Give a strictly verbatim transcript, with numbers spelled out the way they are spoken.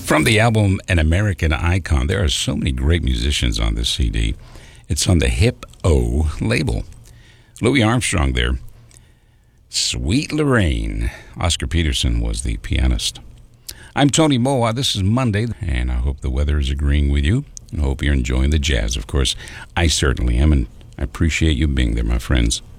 From the album An American Icon, there are so many great musicians on this C D. It's on the Hip O label. Louis Armstrong there. Sweet Lorraine. Oscar Peterson was the pianist. I'm Tony Moa. This is Monday, and I hope the weather is agreeing with you. I hope you're enjoying the jazz. Of course, I certainly am, and I appreciate you being there, my friends.